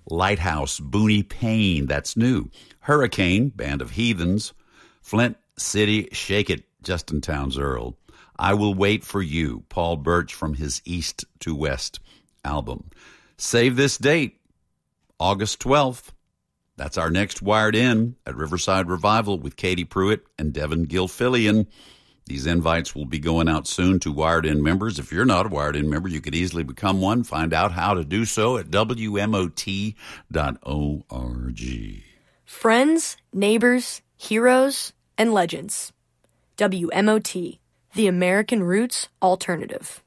Lighthouse, Booney Payne, that's new. Hurricane, Band of Heathens. Flint City, Shake It, Justin Townes Earl. I Will Wait for You, Paul Birch from his East to West album. Save this date, August 12th. That's our next Wired In at Riverside Revival with Katie Pruitt and Devin Gilfillian. These invites will be going out soon to Wired In members. If you're not a Wired In member, you could easily become one. Find out how to do so at WMOT.org. Friends, neighbors, heroes, and legends. WMOT, the American Roots Alternative.